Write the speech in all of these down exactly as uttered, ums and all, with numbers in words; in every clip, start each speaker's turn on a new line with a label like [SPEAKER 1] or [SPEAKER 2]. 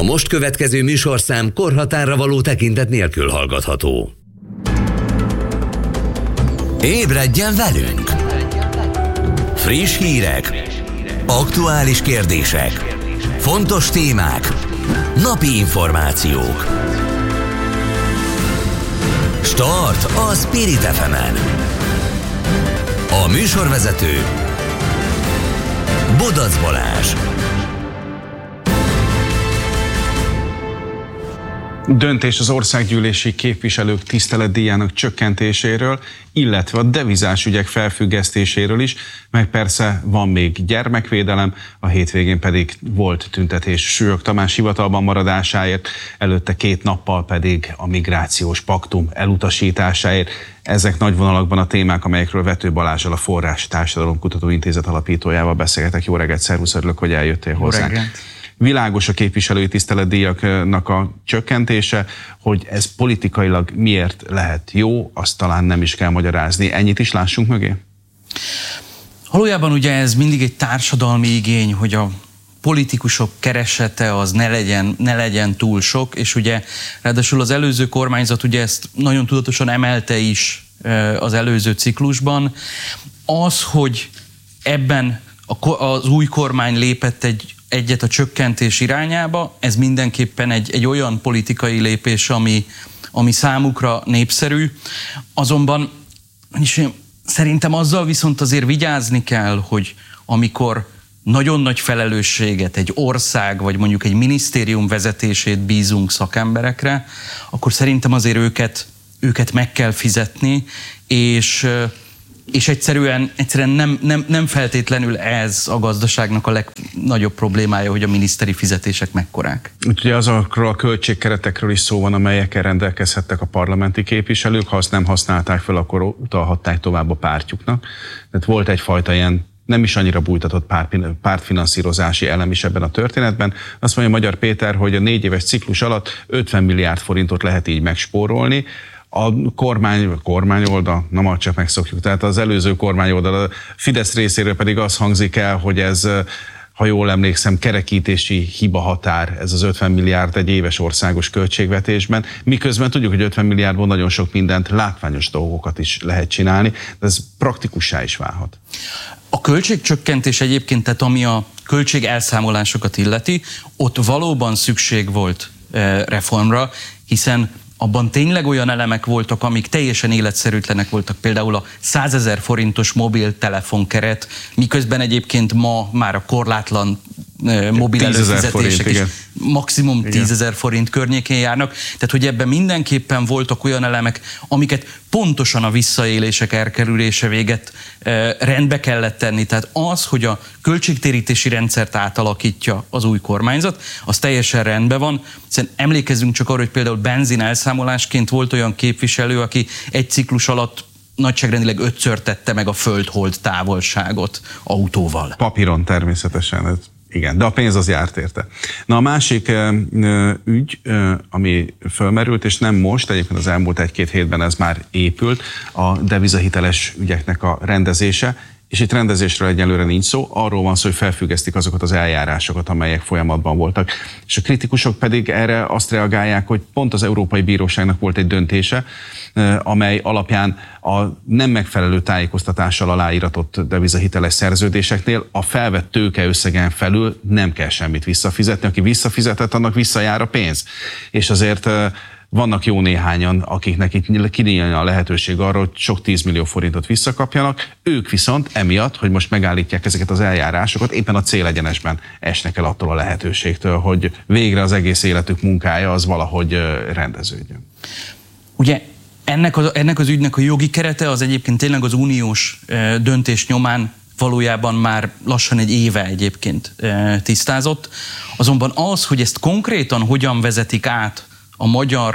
[SPEAKER 1] A most következő műsorszám korhatárra való tekintet nélkül hallgatható. Ébredjen velünk! Friss hírek, aktuális kérdések, fontos témák, napi információk. Start a Spirit ef emen. A műsorvezető Bodac Balázs.
[SPEAKER 2] Döntés az országgyűlési képviselők tiszteletdíjának csökkentéséről, illetve a devizás ügyek felfüggesztéséről is, meg persze van még gyermekvédelem, a hétvégén pedig volt tüntetés Súlyog Tamás hivatalban maradásáért, előtte két nappal pedig a migrációs paktum elutasításáért. Ezek nagy vonalakban a témák, amelyekről Vető Balázsal, a Forrás Társadalomkutató Intézet alapítójával beszélgetek. Jó reggelt, szervusz, örülök, hogy eljöttél hozzánk. Világos a képviselői tiszteletdíjaknak a csökkentése, hogy ez politikailag miért lehet jó, azt talán nem is kell magyarázni. Ennyit is lássunk mögé?
[SPEAKER 3] Valójában ugye ez mindig egy társadalmi igény, hogy a politikusok keresete az ne legyen, ne legyen túl sok, és ugye ráadásul az előző kormányzat ugye ezt nagyon tudatosan emelte is az előző ciklusban. Az, hogy ebben az új kormány lépett egy egyet a csökkentés irányába, ez mindenképpen egy, egy olyan politikai lépés, ami, ami számukra népszerű. Azonban és szerintem azzal viszont azért vigyázni kell, hogy amikor nagyon nagy felelősséget egy ország, vagy mondjuk egy minisztérium vezetését bízunk szakemberekre, akkor szerintem azért őket, őket meg kell fizetni, és és egyszerűen, egyszerűen nem, nem, nem feltétlenül ez a gazdaságnak a legnagyobb problémája, hogy a miniszteri fizetések mekkorák.
[SPEAKER 2] Ugye azokról a költségkeretekről is szó van, amelyekkel rendelkezhettek a parlamenti képviselők, ha azt nem használták fel, akkor utalhatták tovább a pártjuknak. Tehát volt egyfajta ilyen nem is annyira bújtatott pártfinanszírozási elem is ebben a történetben. Azt mondja Magyar Péter, hogy a négy éves ciklus alatt ötven milliárd forintot lehet így megspórolni. A kormány, a kormányoldal, na majd csak megszokjuk, tehát az előző kormányoldal, a Fidesz részéről pedig az hangzik el, hogy ez, ha jól emlékszem, kerekítési hiba határ, ez az ötven milliárd egy éves országos költségvetésben, miközben tudjuk, hogy ötven milliárdból nagyon sok mindent, látványos dolgokat is lehet csinálni, de ez praktikussá is válhat.
[SPEAKER 3] A költségcsökkentés egyébként, tehát ami a költségelszámolásokat illeti, ott valóban szükség volt reformra, hiszen abban tényleg olyan elemek voltak, amik teljesen életszerűtlenek voltak, például a százezer forintos mobiltelefonkeret, miközben egyébként ma már a korlátlan mobil előfizetések is maximum tízezer forint környékén járnak. Tehát, hogy ebben mindenképpen voltak olyan elemek, amiket pontosan a visszaélések elkerülése véget e, rendbe kellett tenni. Tehát az, hogy a költségtérítési rendszert átalakítja az új kormányzat, az teljesen rendben van. Hiszen emlékezzünk csak arra, hogy például benzin elszámolásként volt olyan képviselő, aki egy ciklus alatt nagyságrendileg ötször tette meg a föld-hold távolságot autóval.
[SPEAKER 2] Papíron természetesen, ez igen, de a pénz az járt érte. Na a másik ö, ö, ügy, ö, ami fölmerült, és nem most, egyébként az elmúlt egy-két hétben ez már épült, a devizahiteles ügyeknek a rendezése, és itt rendezésről egyelőre nincs szó, arról van szó, hogy felfüggesztik azokat az eljárásokat, amelyek folyamatban voltak. És a kritikusok pedig erre azt reagálják, hogy pont az Európai Bíróságnak volt egy döntése, amely alapján a nem megfelelő tájékoztatással aláíratott devizahiteles szerződéseknél a felvett tőke összegen felül nem kell semmit visszafizetni. Aki visszafizetett, annak visszajár a pénz. És azért vannak jó néhányan, akiknek itt kinyílna a lehetőség arra, hogy sok tízmillió forintot visszakapjanak, ők viszont emiatt, hogy most megállítják ezeket az eljárásokat, éppen a célegyenesben esnek el attól a lehetőségtől, hogy végre az egész életük munkája az valahogy rendeződjön.
[SPEAKER 3] Ugye ennek az, ennek az ügynek a jogi kerete az egyébként tényleg az uniós döntés nyomán valójában már lassan egy éve egyébként tisztázott. Azonban az, hogy ezt konkrétan hogyan vezetik át a magyar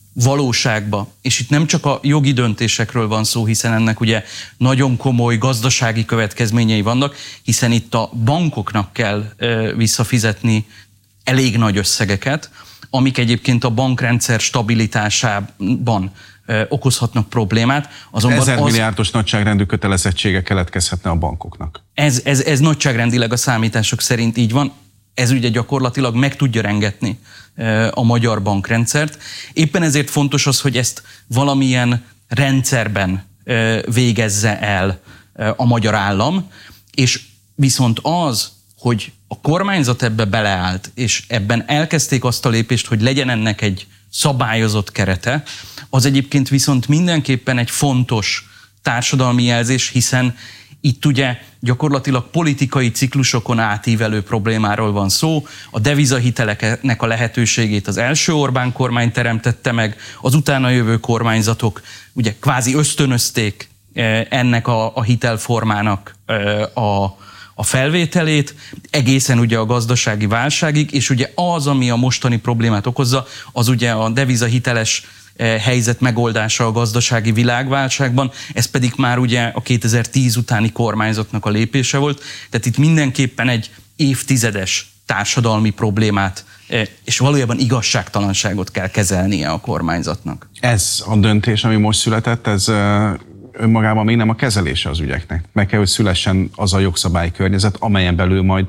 [SPEAKER 3] valóságba, és itt nem csak a jogi döntésekről van szó, hiszen ennek ugye nagyon komoly gazdasági következményei vannak, hiszen itt a bankoknak kell visszafizetni elég nagy összegeket, amik egyébként a bankrendszer stabilitásában okozhatnak problémát.
[SPEAKER 2] Azonban ezer milliárdos az... nagyságrendű kötelezettsége keletkezhetne a bankoknak.
[SPEAKER 3] Ez, ez, ez nagyságrendileg a számítások szerint így van. ez ugye gyakorlatilag meg tudja rengetni a magyar bankrendszert. Éppen ezért fontos az, hogy ezt valamilyen rendszerben végezze el a magyar állam, és viszont az, hogy a kormányzat ebbe beleállt, és ebben elkezdték azt a lépést, hogy legyen ennek egy szabályozott kerete, az egyébként viszont mindenképpen egy fontos társadalmi jelzés, hiszen itt ugye gyakorlatilag politikai ciklusokon átívelő problémáról van szó. A devizahiteleknek a lehetőségét az első Orbán kormány teremtette meg, az utána jövő kormányzatok ugye kvázi ösztönözték ennek a, a hitelformának a, a felvételét, egészen ugye a gazdasági válságig, és ugye az, ami a mostani problémát okozza, az ugye a devizahiteles helyzet megoldása a gazdasági világválságban, ez pedig már ugye a kétezer-tíz utáni kormányzatnak a lépése volt, tehát itt mindenképpen egy évtizedes társadalmi problémát és valójában igazságtalanságot kell kezelnie a kormányzatnak.
[SPEAKER 2] Ez a döntés, ami most született, ez önmagában még nem a kezelése az ügyeknek. Meg kell, hogy szülessen az a jogszabálykörnyezet, amelyen belül majd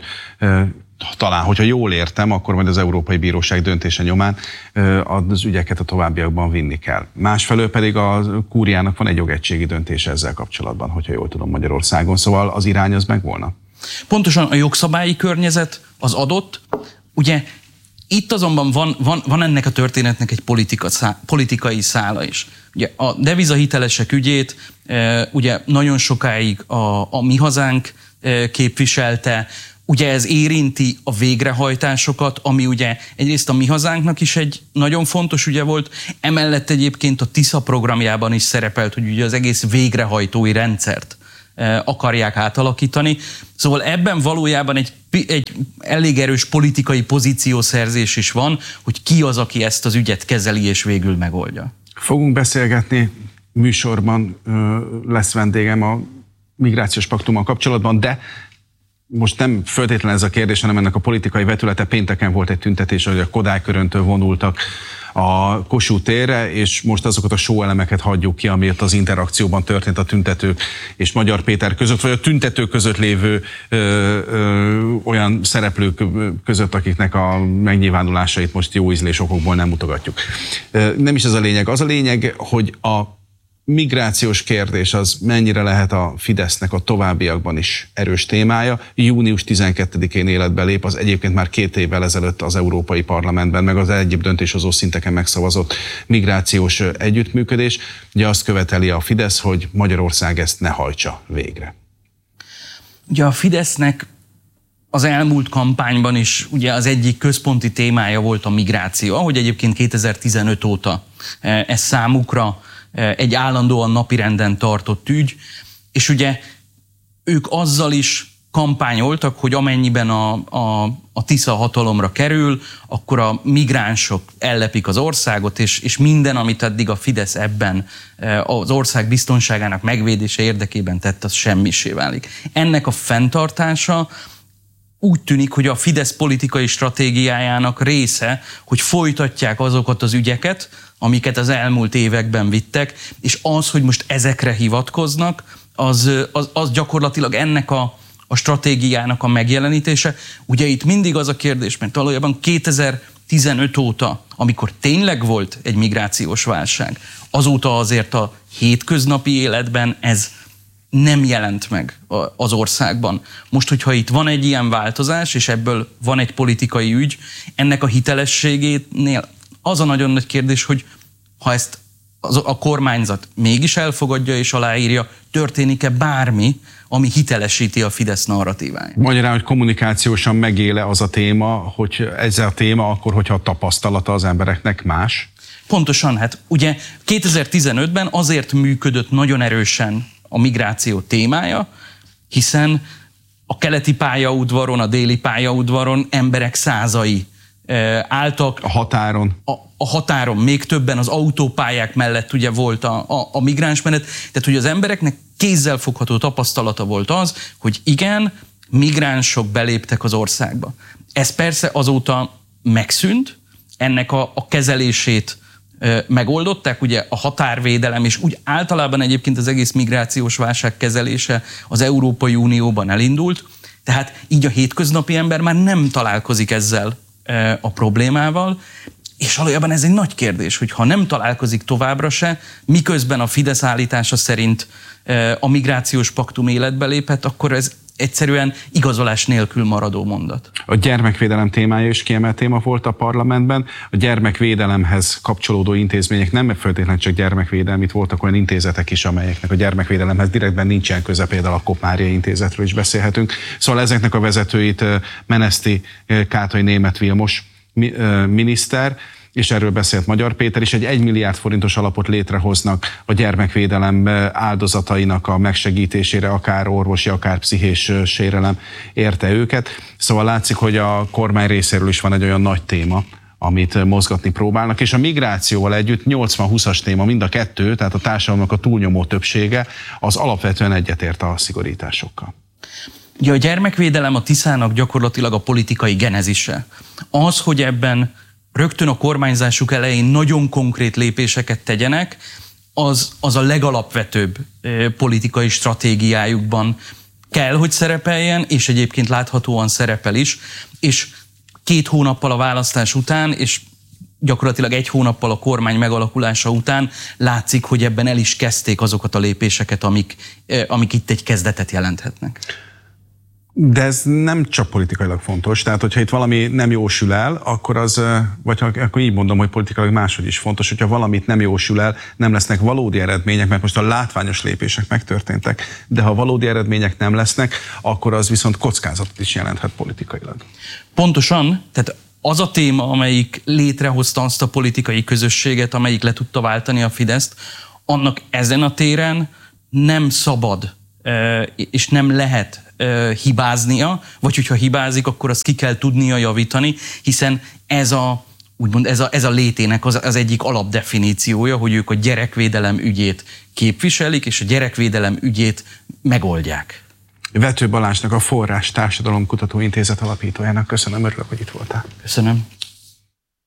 [SPEAKER 2] talán, hogyha jól értem, akkor majd az Európai Bíróság döntése nyomán az ügyeket a továbbiakban vinni kell. Másfelől pedig a kúriának van egy jogegységi döntése ezzel kapcsolatban, hogyha jól tudom, Magyarországon. Szóval az irány az megvolna. Pontosan
[SPEAKER 3] a jogszabályi környezet az adott. Ugye itt azonban van, van, van ennek a történetnek egy politika, szá, politikai szála is. Ugye a devizahitelesek ügyét ugye nagyon sokáig a, a Mi Hazánk képviselte. Ugye ez érinti a végrehajtásokat, ami ugye egyrészt a Mi Hazánknak is egy nagyon fontos ügye volt, emellett egyébként a TISZA programjában is szerepelt, hogy ugye az egész végrehajtói rendszert akarják átalakítani. Szóval ebben valójában egy, egy elég erős politikai pozíciószerzés is van, hogy ki az, aki ezt az ügyet kezeli és végül megoldja.
[SPEAKER 2] Fogunk beszélgetni, műsorban lesz vendégem a migrációs paktummal kapcsolatban, de most nem feltétlenül ez a kérdés, hanem ennek a politikai vetülete. Pénteken volt egy tüntetés, hogy a Kodály köröntől vonultak a Kossuth térre, és most azokat a show-elemeket hagyjuk ki, ami ott az interakcióban történt a tüntetők és Magyar Péter között, vagy a tüntetők között lévő ö, ö, olyan szereplők között, akiknek a megnyilvánulásait most jó ízlés okokból nem mutogatjuk. Nem is ez a lényeg. Az a lényeg, hogy a migrációs kérdés az mennyire lehet a Fidesznek a továbbiakban is erős témája. június tizenkettedikén életbe lép az egyébként már két évvel ezelőtt az Európai Parlamentben, meg az egyéb döntéshozó szinteken megszavazott migrációs együttműködés. Ugye azt követeli a Fidesz, hogy Magyarország ezt ne hajtsa végre.
[SPEAKER 3] Ugye a Fidesznek az elmúlt kampányban is ugye az egyik központi témája volt a migráció, ahogy egyébként kétezer-tizenöt óta ez számukra egy állandóan napirenden tartott ügy, és ugye ők azzal is kampányoltak, hogy amennyiben a, a, a TISZA hatalomra kerül, akkor a migránsok ellepik az országot, és, és minden, amit eddig a Fidesz ebben az ország biztonságának megvédése érdekében tett, az semmisé válik. Ennek a fenntartása úgy tűnik, hogy a Fidesz politikai stratégiájának része, hogy folytatják azokat az ügyeket, amiket az elmúlt években vittek, és az, hogy most ezekre hivatkoznak, az, az, az gyakorlatilag ennek a, a stratégiának a megjelenítése. Ugye itt mindig az a kérdés, mert valójában kétezer-tizenöt óta, amikor tényleg volt egy migrációs válság, azóta azért a hétköznapi életben ez nem jelent meg az országban. Most, hogyha itt van egy ilyen változás, és ebből van egy politikai ügy, ennek a hitelességénél az a nagyon nagy kérdés, hogy ha ezt a kormányzat mégis elfogadja és aláírja, történik-e bármi, ami hitelesíti a Fidesz narratíváját? Magyarán,
[SPEAKER 2] hogy kommunikációsan megéle az a téma, hogy ez a téma akkor, hogyha a tapasztalata az embereknek más?
[SPEAKER 3] Pontosan, hát ugye kétezer-tizenötben azért működött nagyon erősen a migráció témája, hiszen a keleti pályaudvaron, a déli pályaudvaron emberek százai álltak.
[SPEAKER 2] A határon.
[SPEAKER 3] A, a határon, még többen az autópályák mellett ugye volt a, a, a migránsmenet. Tehát, hogy az embereknek kézzelfogható tapasztalata volt az, hogy igen, migránsok beléptek az országba. Ez persze azóta megszűnt, ennek a, a kezelését e, megoldották, ugye a határvédelem, és úgy általában egyébként az egész migrációs válság kezelése az Európai Unióban elindult, Tehát így a hétköznapi ember már nem találkozik ezzel a problémával, és valójában ez egy nagy kérdés, hogy ha nem találkozik továbbra se, miközben a Fidesz állítása szerint a migrációs paktum életbe lépett, akkor ez egyszerűen igazolás nélkül maradó mondat.
[SPEAKER 2] A gyermekvédelem témája is kiemelt téma volt a parlamentben. A gyermekvédelemhez kapcsolódó intézmények nem feltétlenül csak gyermekvédelmi, voltak olyan intézetek is, amelyeknek a gyermekvédelemhez direktben nincsen köze, például a Kopp-Mária intézetről is beszélhetünk. Szóval ezeknek a vezetőit meneszti Kátai Németh Vilmos miniszter, és erről beszélt Magyar Péter is, egy egymilliárd forintos alapot létrehoznak a gyermekvédelem áldozatainak a megsegítésére, akár orvosi, akár pszichés sérelem érte őket. Szóval látszik, hogy a kormány részéről is van egy olyan nagy téma, amit mozgatni próbálnak, és a migrációval együtt nyolcvan-húszas téma mind a kettő, tehát a társadalomnak a túlnyomó többsége, az alapvetően egyetért a szigorításokkal.
[SPEAKER 3] Ugye a gyermekvédelem a Tiszának gyakorlatilag a politikai genezise. Az, hogy ebben rögtön a kormányzásuk elején nagyon konkrét lépéseket tegyenek, az, az a legalapvetőbb eh, politikai stratégiájukban kell, hogy szerepeljen, és egyébként láthatóan szerepel is, és két hónappal a választás után, és gyakorlatilag egy hónappal a kormány megalakulása után látszik, hogy ebben el is kezdték azokat a lépéseket, amik, eh, amik itt egy kezdetet jelenthetnek.
[SPEAKER 2] De ez nem csak politikailag fontos, tehát hogyha itt valami nem jósül el, akkor az, vagy ha, akkor így mondom, hogy politikailag máshogy is fontos, hogyha valamit nem jósül el, nem lesznek valódi eredmények, mert most a látványos lépések megtörténtek, de ha valódi eredmények nem lesznek, akkor az viszont kockázatot is jelenthet politikailag.
[SPEAKER 3] Pontosan, tehát az a téma, amelyik létrehozta azt a politikai közösséget, amelyik le tudta váltani a Fideszt, annak ezen a téren nem szabad és nem lehet hibáznia, vagy hogyha hibázik, akkor azt ki kell tudnia javítani, hiszen ez a, úgymond ez a, ez a létének az, az egyik alapdefiníciója, hogy ők a gyerekvédelem ügyét képviselik, és a gyerekvédelem ügyét megoldják.
[SPEAKER 2] Vető Balázsnak, a Forrás Társadalomkutató Intézet alapítójának köszönöm, örülök, hogy itt voltál.
[SPEAKER 3] Köszönöm.